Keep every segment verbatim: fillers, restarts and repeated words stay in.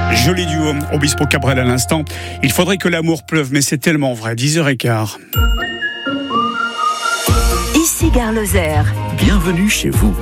Joli duo, Obispo Cabrel à l'instant. Il faudrait que l'amour pleuve, mais c'est tellement vrai. dix heures quinze. Ici Gare Lozère. Bienvenue chez vous.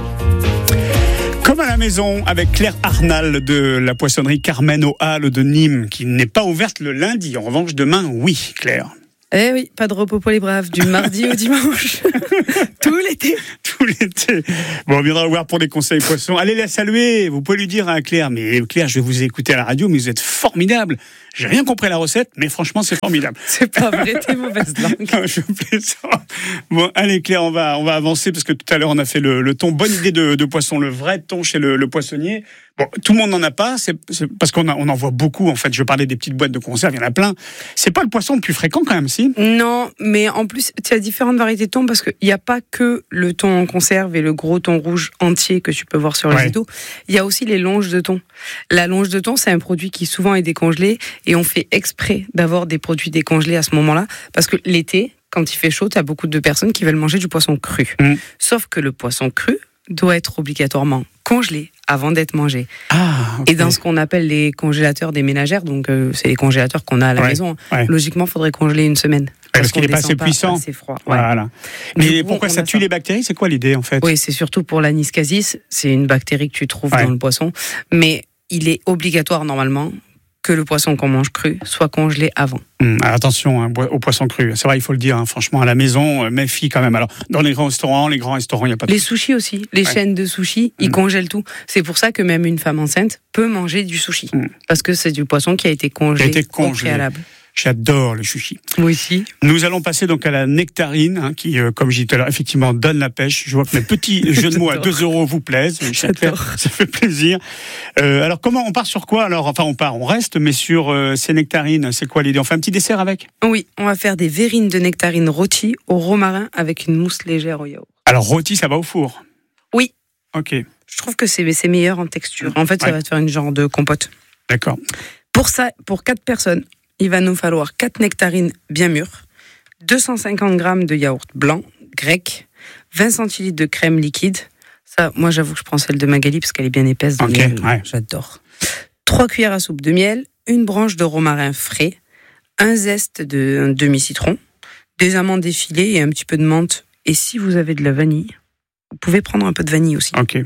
Comme à la maison, avec Claire Arnal de la poissonnerie Carmen aux Halles de Nîmes, qui n'est pas ouverte le lundi. En revanche, demain, oui, Claire. Eh oui, pas de repos pour les braves, du mardi au dimanche. Tout l'été. Tout l'été. Bon, on viendra voir pour les conseils poissons. Allez la saluer. Vous pouvez lui dire à Claire, mais Claire, je vais vous écouter à la radio, mais vous êtes formidable. J'ai rien compris à la recette, mais franchement, c'est formidable. C'est pas vrai, t'es mauvaise langue. Non, je plaisante. Bon, allez Claire, on va, on va avancer parce que tout à l'heure, on a fait le, le thon. Bonne idée de, de poisson, le vrai thon chez le, le poissonnier. Bon, tout le monde n'en a pas, c'est, c'est parce qu'on a, on en voit beaucoup, en fait. Je parlais des petites boîtes de conserve, il y en a plein. C'est pas le poisson le plus fréquent quand même, si? Non, mais en plus, tu as différentes variétés de thon parce qu'il n'y a pas que le thon en conserve et le gros thon rouge entier que tu peux voir sur le Ouais. vidéo. Il y a aussi les longes de thon. La longe de thon, c'est un produit qui souvent est décongelé et on fait exprès d'avoir des produits décongelés à ce moment-là parce que l'été, quand il fait chaud, tu as beaucoup de personnes qui veulent manger du poisson cru. Mmh. Sauf que le poisson cru doit être obligatoirement congelé avant d'être mangé. Ah, ok. Et dans ce qu'on appelle les congélateurs des ménagères, donc euh, c'est les congélateurs qu'on a à la Ouais, maison, ouais. logiquement, il faudrait congeler une semaine. Parce qu'il qu'on n'est pas descend assez puissant. assez froid. Ouais. Voilà. Du Mais coup, pourquoi on ça a tue les bactéries? C'est quoi l'idée, en fait? Oui, c'est surtout pour l'aniscasis. C'est une bactérie que tu trouves Ouais. dans le poisson. Mais il est obligatoire, normalement, que le poisson qu'on mange cru soit congelé avant. Hum, alors attention hein, au poisson cru. C'est vrai, il faut le dire. Hein, franchement, à la maison, euh, méfie quand même. Alors, dans les grands restaurants, les grands restaurants, il n'y a pas de. Les sushis aussi, les Ouais. chaînes de sushis, ils Mm. congèlent tout. C'est pour ça que même une femme enceinte peut manger du sushi. Mm. Parce que c'est du poisson qui a été congelé, Qui a été au congelé. préalable. J'adore le sushi. Moi aussi. Nous allons passer donc à la nectarine, hein, qui, euh, comme je disais tout à l'heure, effectivement donne la pêche. Je vois que mes petits jeux de mots à J'adore. deux euros vous plaisent. J'adore. Ça fait plaisir. Euh, alors, comment on part sur quoi? Alors, enfin, on part, on reste, mais sur euh, ces nectarines, c'est quoi l'idée? On fait un petit dessert avec? Oui, on va faire des verrines de nectarine rôties au romarin avec une mousse légère au yaourt. Alors, rôti, ça va au four? Oui. Ok, Je trouve que c'est, c'est meilleur en texture. En fait, ça Ouais. va te faire une genre de compote. d'accord. Pour ça, pour quatre personnes, il va nous falloir quatre nectarines bien mûres, deux cent cinquante grammes de yaourt blanc, grec, vingt centilitres de crème liquide. Ça, moi, j'avoue que je prends celle de Magali parce qu'elle est bien épaisse. de Ok, miel. ouais. J'adore. trois cuillères à soupe de miel, une branche de romarin frais, un zeste de un demi-citron, des amandes effilées et un petit peu de menthe. Et si vous avez de la vanille, vous pouvez prendre un peu de vanille aussi. Ok.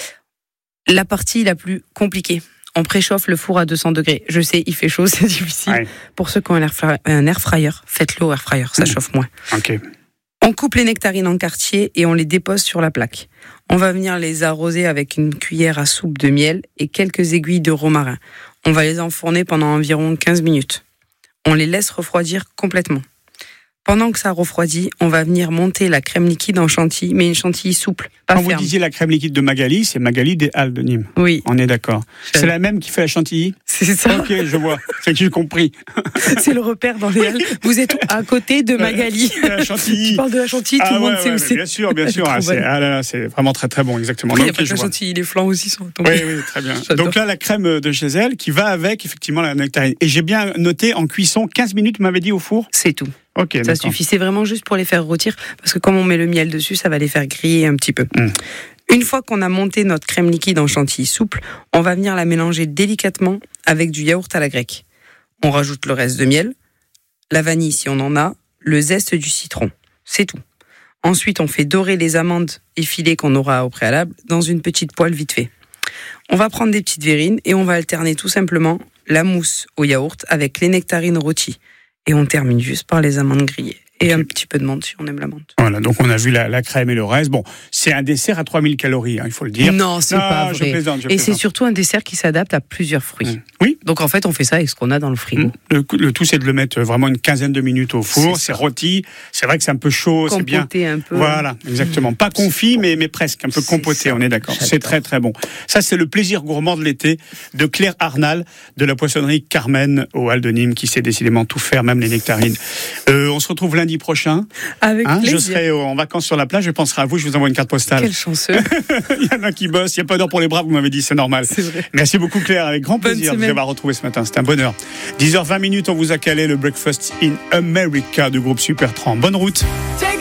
La partie la plus compliquée. On préchauffe le four à deux cents degrés. Je sais, il fait chaud, c'est difficile. Ouais. Pour ceux qui ont un air, fryer, un air fryer, faites-le au air fryer, ça Mmh. chauffe moins. Ok. On coupe les nectarines en quartiers et on les dépose sur la plaque. On va venir les arroser avec une cuillère à soupe de miel et quelques aiguilles de romarin. On va les enfourner pendant environ quinze minutes. On les laisse refroidir complètement. Pendant que ça refroidit, on va venir monter la crème liquide en chantilly, mais une chantilly souple, pas Quand vous ferme. disiez la crème liquide de Magali, c'est Magali des Halles de Nîmes. Oui, On est d'accord. Je- C'est la même qui fait la chantilly? c'est ça. Ok, je vois. C'est que j'ai compris. C'est le repère dans les halles. Vous êtes à côté de Magali. La Tu chantilly. parles de la chantilly, tout Ah le monde ouais, sait ouais, où mais c'est. bien sûr, bien Elle est sûr. trop Ah, c'est, bonne. ah là là, c'est vraiment très très bon, exactement. Il n'y a Ok, pas que je la vois. chantilly, les flancs aussi sont tombés. Oui, oui, très bien. J'adore. Donc là, la crème de chez elle qui va avec effectivement la nectarine. Et j'ai bien noté en cuisson quinze minutes, vous m'avez dit, au four? C'est tout. Ok, Ça d'accord. suffit. C'est vraiment juste pour les faire rôtir. Parce que comme on met le miel dessus, ça va les faire griller un petit peu. Mm. Une fois qu'on a monté notre crème liquide en chantilly souple, on va venir la mélanger délicatement avec du yaourt à la grecque. On rajoute le reste de miel, la vanille si on en a, le zeste du citron. C'est tout. Ensuite, on fait dorer les amandes effilées qu'on aura au préalable dans une petite poêle vite fait. On va prendre des petites verrines et on va alterner tout simplement la mousse au yaourt avec les nectarines rôties. Et on termine juste par les amandes grillées. Et Ok. un petit peu de menthe si on aime la menthe. Voilà, donc on a vu la, la crème et le reste. Bon, c'est un dessert à trois mille calories, hein, il faut le dire. Non, c'est Non, pas je vrai. plaisante, je Et c'est plaisante. surtout un dessert qui s'adapte à plusieurs fruits. Mmh. Oui. Donc en fait, on fait ça avec ce qu'on a dans le frigo. Mmh. Le, le tout, c'est de le mettre vraiment une quinzaine de minutes au four. C'est C'est ça. rôti. C'est vrai que c'est un peu chaud, c'est bien. Compoter un peu. Voilà, exactement. Pas confit, mais, mais presque. Un peu C'est compoté, ça. on est d'accord. J'adore. C'est très, très bon. Ça, c'est le plaisir gourmand de l'été de Claire Arnal de la poissonnerie Carmen aux Halles de Nîmes qui sait décidément tout faire, même les nectarines. Euh, on se retrouve lundi prochain. Avec Hein, je plaisir. serai en vacances sur la plage. Je penserai à vous. Je vous envoie une carte postale. Quel chanceux. Il y en a qui bossent. Il n'y a pas d'heure pour les braves. Vous m'avez dit, c'est normal. C'est vrai. Merci beaucoup, Claire. Avec grand Bonne plaisir de vous semaine. avoir retrouvé ce matin. C'était un bonheur. dix heures vingt minutes, on vous a calé le Breakfast in America du groupe Supertramp. Bonne route.